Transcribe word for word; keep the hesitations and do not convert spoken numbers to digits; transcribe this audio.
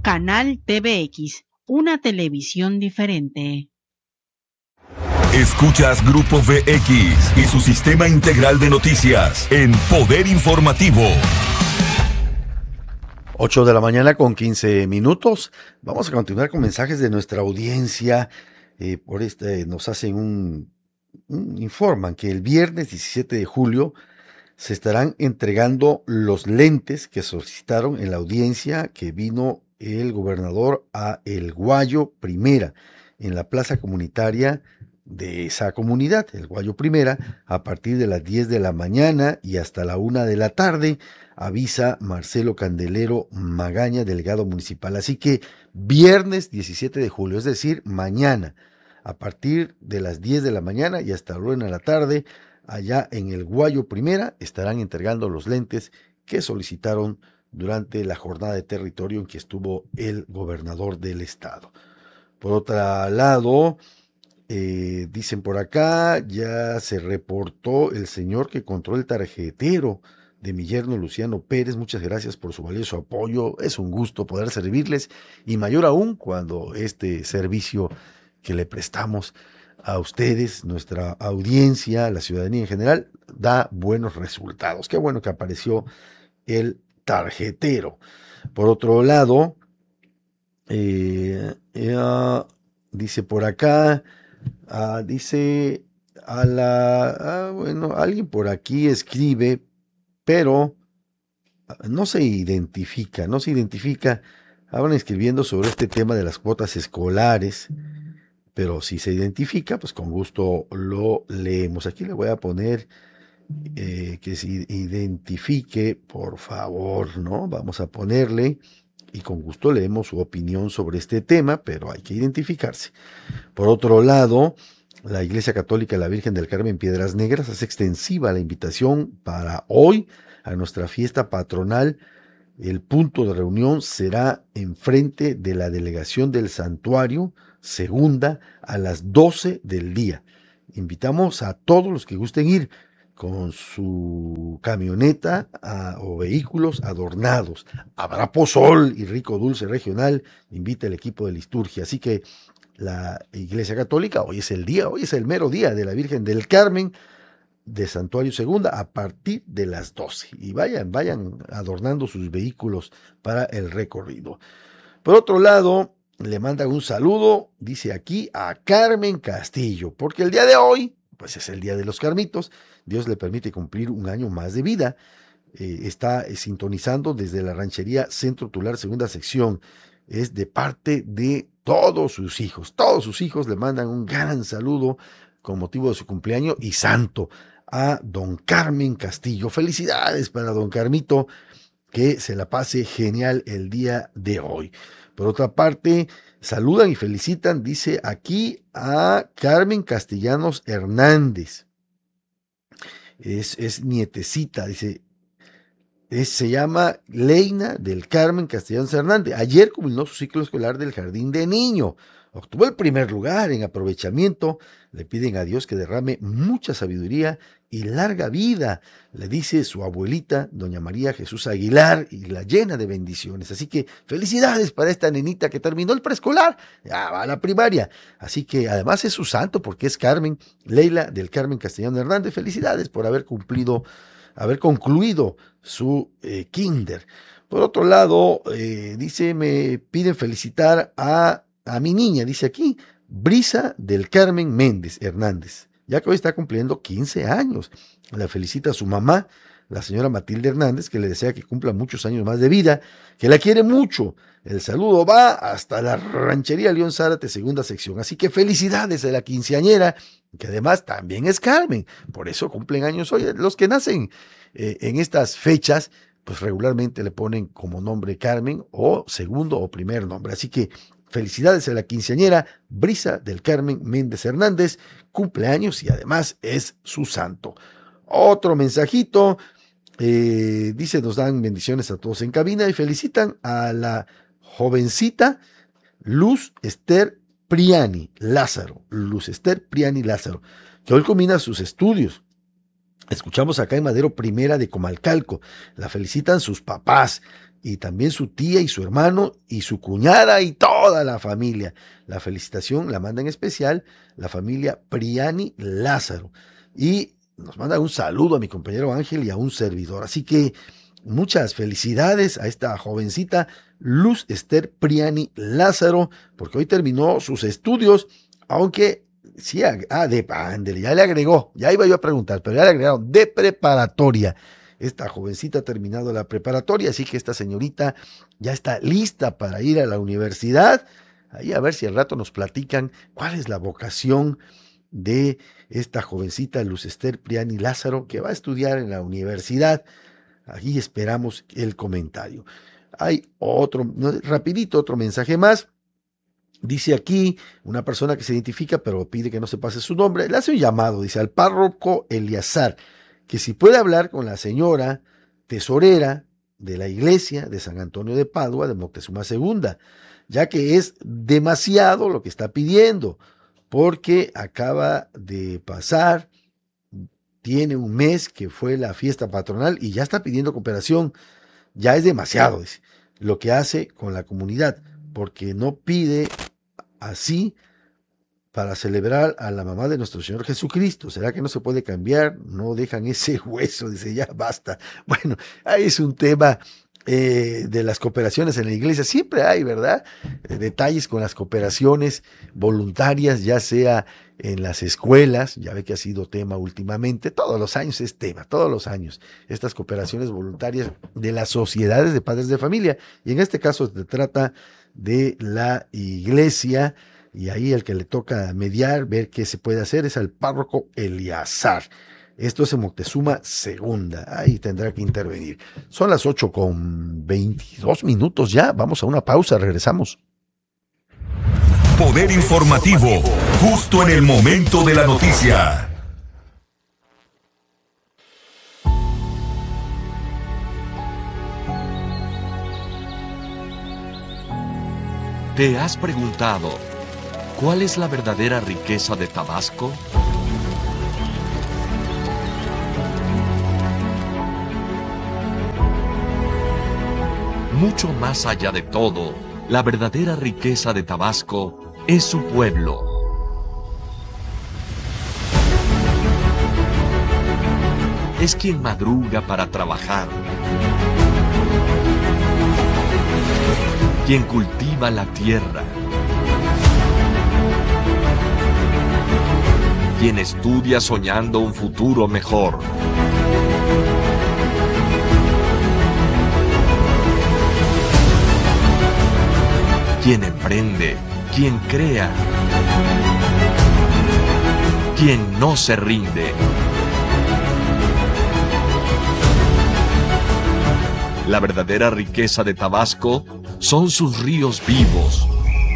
Canal T V X, una televisión diferente. Escuchas Grupo V X y su sistema integral de noticias en Poder Informativo. ocho de la mañana con quince minutos. Vamos a continuar con mensajes de nuestra audiencia. Eh, por este nos hacen un, un informan que el viernes diecisiete de julio se estarán entregando los lentes que solicitaron en la audiencia que vino el gobernador a El Guayo Primera, en la plaza comunitaria de esa comunidad, El Guayo Primera, a partir de las diez de la mañana y hasta la una de la tarde, avisa Marcelo Candelero Magaña, delegado municipal. Así que viernes diecisiete de julio, es decir, mañana, a partir de las diez de la mañana y hasta la una de la tarde, allá en El Guayo Primera, estarán entregando los lentes que solicitaron durante la jornada de territorio en que estuvo el gobernador del estado. Por otro lado, eh, dicen por acá, ya se reportó el señor que encontró el tarjetero de mi yerno Luciano Pérez. Muchas gracias por su valioso apoyo. Es un gusto poder servirles y mayor aún cuando este servicio que le prestamos a ustedes, nuestra audiencia, la ciudadanía en general, da buenos resultados. Qué bueno que apareció el tarjetero. Por otro lado, eh, eh, dice por acá, uh, dice a la, uh, bueno, alguien por aquí escribe, pero no se identifica, no se identifica. Estaban escribiendo sobre este tema de las cuotas escolares, pero si se identifica, pues con gusto lo leemos. Aquí le voy a poner eh, que se identifique, por favor, ¿no? Vamos a ponerle y con gusto leemos su opinión sobre este tema, pero hay que identificarse. Por otro lado, la Iglesia Católica de la Virgen del Carmen Piedras Negras hace extensiva la invitación para hoy a nuestra fiesta patronal. El punto de reunión será enfrente de la delegación del santuario, segunda, a las doce del día. Invitamos a todos los que gusten ir con su camioneta a, o vehículos adornados. Habrá pozol y rico dulce regional, invita el equipo de liturgia. Así que la Iglesia Católica, hoy es el día, hoy es el mero día de la Virgen del Carmen, de Santuario Segunda, a partir de las doce. Y vayan, vayan adornando sus vehículos para el recorrido. Por otro lado, le mandan un saludo, dice aquí, a Carmen Castillo, porque el día de hoy, pues es el día de los Carmitos. Dios le permite cumplir un año más de vida. Eh, está eh, sintonizando desde la ranchería Centro Tular, segunda sección. Es de parte de todos sus hijos. Todos sus hijos le mandan un gran saludo con motivo de su cumpleaños y santo a don Carmen Castillo. Felicidades para don Carmito, que se la pase genial el día de hoy. Por otra parte, saludan y felicitan, dice aquí, a Carmen Castellanos Hernández. Es, es nietecita, dice, es, se llama Leina del Carmen Castellanos Hernández. Ayer culminó su ciclo escolar del jardín de niño. Obtuvo el primer lugar en aprovechamiento. Le piden a Dios que derrame mucha sabiduría y larga vida, le dice su abuelita, doña María Jesús Aguilar, y la llena de bendiciones. Así que felicidades para esta nenita que terminó el preescolar, ya va a la primaria. Así que además es su santo porque es Carmen, Leila del Carmen Castellano Hernández. Felicidades por haber cumplido, haber concluido su eh, kinder. Por otro lado, eh, dice, me piden felicitar a A mi niña, dice aquí, Brisa del Carmen Méndez Hernández, ya que hoy está cumpliendo quince años. La felicita a su mamá, la señora Matilde Hernández, que le desea que cumpla muchos años más de vida, que la quiere mucho. El saludo va hasta la ranchería León Zárate, segunda sección. Así que felicidades a la quinceañera, que además también es Carmen. Por eso cumplen años hoy. Los que nacen eh, en estas fechas, pues regularmente le ponen como nombre Carmen o segundo o primer nombre. Así que felicidades a la quinceañera Brisa del Carmen Méndez Hernández, cumpleaños y además es su santo. Otro mensajito, eh, dice, nos dan bendiciones a todos en cabina y felicitan a la jovencita Luz Esther Priani Lázaro, Luz Esther Priani Lázaro, que hoy combina sus estudios. Escuchamos acá en Madero Primera de Comalcalco, la felicitan sus papás, y también su tía y su hermano y su cuñada y toda la familia. La felicitación la manda en especial la familia Priani Lázaro. Y nos manda un saludo a mi compañero Ángel y a un servidor. Así que muchas felicidades a esta jovencita Luz Esther Priani Lázaro, porque hoy terminó sus estudios, aunque sí, ah, de ándele, ya le agregó, ya iba yo a preguntar, pero ya le agregaron de preparatoria. Esta jovencita ha terminado la preparatoria, así que esta señorita ya está lista para ir a la universidad. Ahí a ver si al rato nos platican cuál es la vocación de esta jovencita Luz Esther Priani Lázaro, que va a estudiar en la universidad. Aquí esperamos el comentario. Hay otro, rapidito, otro mensaje más. Dice aquí una persona que se identifica, pero pide que no se pase su nombre. Le hace un llamado, dice, al párroco Eliazar, que si puede hablar con la señora tesorera de la iglesia de San Antonio de Padua, de Moctezuma segunda, ya que es demasiado lo que está pidiendo, porque acaba de pasar, tiene un mes que fue la fiesta patronal y ya está pidiendo cooperación. Ya es demasiado, dice, lo que hace con la comunidad, porque no pide así para celebrar a la mamá de nuestro Señor Jesucristo. ¿Será que no se puede cambiar? No dejan ese hueso, dice, ya basta. Bueno, ahí es un tema eh, de las cooperaciones en la iglesia. Siempre hay, ¿verdad? Eh, detalles con las cooperaciones voluntarias, ya sea en las escuelas, ya ve que ha sido tema últimamente, todos los años es tema, todos los años, estas cooperaciones voluntarias de las sociedades de padres de familia, y en este caso se trata de la iglesia, y ahí el que le toca mediar, ver qué se puede hacer, es al párroco Eliazar. Esto es en Moctezuma segunda, ahí tendrá que intervenir. Son las ocho con veintidós minutos ya, vamos a una pausa, regresamos. Poder informativo, justo en el momento de la noticia. ¿Te has preguntado cuál es la verdadera riqueza de Tabasco? Mucho más allá de todo, la verdadera riqueza de Tabasco es su pueblo. Es quien madruga para trabajar, quien cultiva la tierra, quien estudia soñando un futuro mejor. Quien emprende, quien crea, quien no se rinde. La verdadera riqueza de Tabasco son sus ríos vivos,